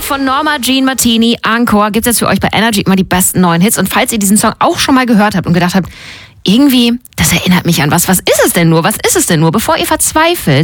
von Norma Jean Martini, Encore, gibt's jetzt für euch bei Energy immer die besten neuen Hits. Und falls ihr diesen Song auch schon mal gehört habt und gedacht habt, irgendwie, das erinnert mich an was ist es denn nur? Was ist es denn nur? Bevor ihr verzweifelt,